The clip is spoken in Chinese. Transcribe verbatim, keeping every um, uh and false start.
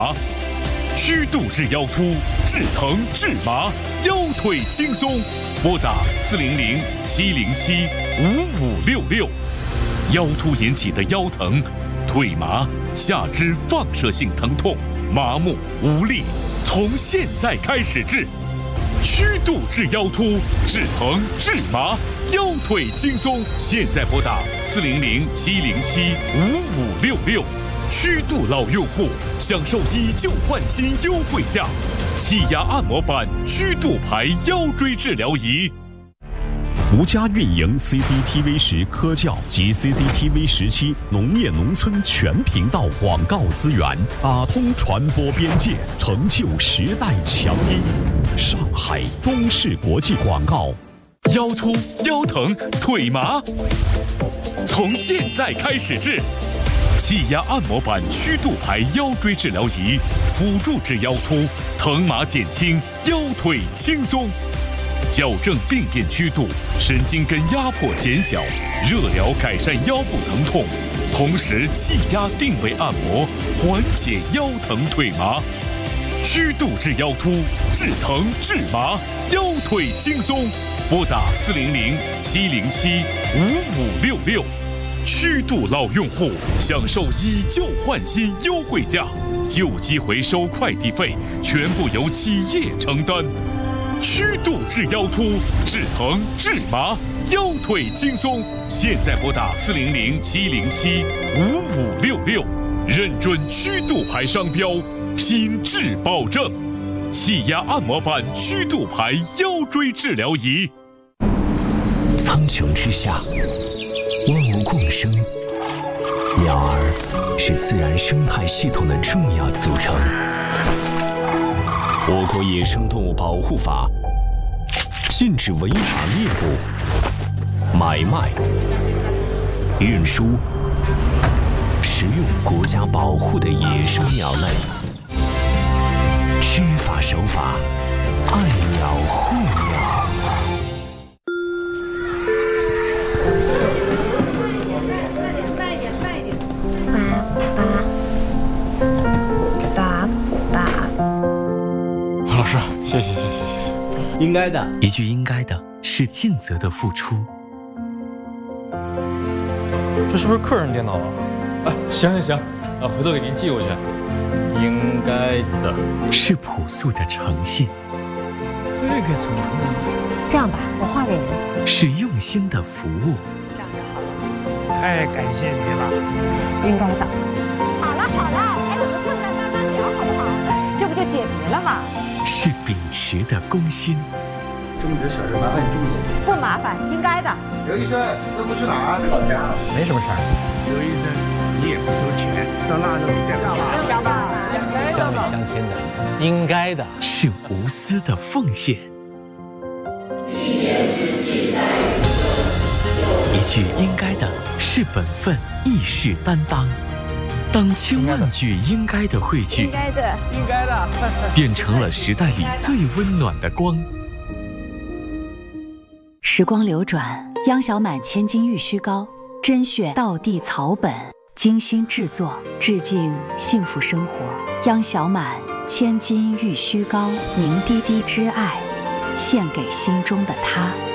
虚度至腰突，治疼治麻，腰腿轻松。拨打四零零七零七五五六六。腰突引起的腰疼、腿麻、下肢放射性疼痛、麻木无力，从现在开始治。虚度治腰突，治疼治麻，腰腿轻松。现在拨打四零零七零七五五六六。虚度老用户享受以旧换新优惠价，气压按摩板虚度牌腰椎治疗仪。 独家运营 C C T V 十科教及 C C T V 十七农业农村全频道广告资源，打通传播边界，成就时代强音。上海中视国际广告。 腰突、腰疼、腿麻，从现在开始治。气压按摩板虚度牌腰椎治疗仪，辅助治腰突，疼麻减轻，腰腿轻松。矫正病变曲度，神经根压迫减小，热疗改善腰部疼痛，同时气压定位按摩，缓解腰疼腿麻。虚度治腰突，治疼治麻，腰腿轻松。拨打四零零七零七五五六六。虚度老用户享受以旧换新优惠价，旧机回收快递费全部由企业承担。虚度治腰突，治疼治麻，腰腿轻松。现在拨打四零零七零七五五六六，认准虚度牌商标，品质保证。气压按摩板虚度牌腰椎治疗仪。 苍穹之下，万物共生，鸟儿是自然生态系统的重要组成。我国野生动物保护法禁止违法猎捕、买卖、运输、食用国家保护的野生鸟类。知法守法，爱鸟护鸟。 谢谢谢谢谢谢， 应该的。 一句应该的是尽责的付出。 这是不是客人电脑啊？啊，行行行，啊，回头给您寄过去。应该的是朴素的诚信。 这个怎么弄？ 这样吧，我画给您。 是用心的服务。 这样就好了。 太感谢你了。 应该的。好了好了，哎，我们困难慢慢聊好不好？这不就解决了吗？ 是秉持的公心。 这么点小事麻烦你这么多？ 不麻烦，应该的。 刘医生，这不去哪儿？老家。 没什么事儿。 刘医生，你也不收钱，上那都得带回去。 乡里乡亲的，应该的。 是无私的奉献。 一年之计在于晨。 一句应该的是本分，义士担当。当千万句应该的汇聚， 应该的， 应该的， 变成了时代里最温暖的光。 时光流转，央小满千金玉虚膏，甄选道地草本，精心制作，致敬幸福生活。央小满千金玉虚膏，凝滴滴之爱，献给心中的他。